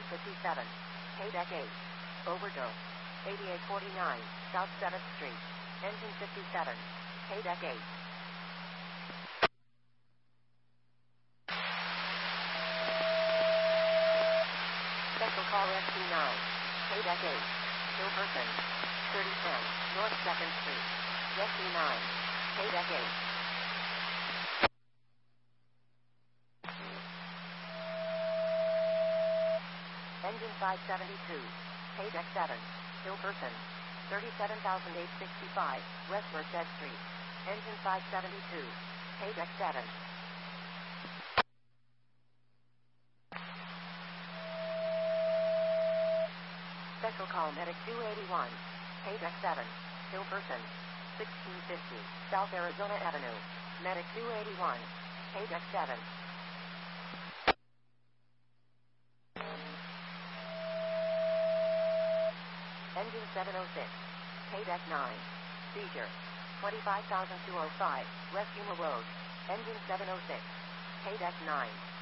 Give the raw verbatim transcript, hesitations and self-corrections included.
fifty-seven, Paydeck eight, overdose, eighty-eight forty-nine, South seventh Street, engine fifty-seven, Paydeck eight. Special call S T nine, Paydeck eight, Hilverton, thirty ten, North second Street, S T nine, Paydeck eight. Engine five seventy-two, Paydeck seven, Hilverton, thirty-seven thousand eight hundred sixty-five, West Merced Street, engine five seventy-two, Paydeck seven. Special call Medic two eighty-one, Paydeck seven, Hilverton, sixteen fifty, South Arizona Avenue, Medic two eighty-one, Paydeck seven. Engine seven oh six, Paydeck nine, seizure, twenty-five thousand two hundred five, West Yuma Road, engine seven oh six, Paydeck nine.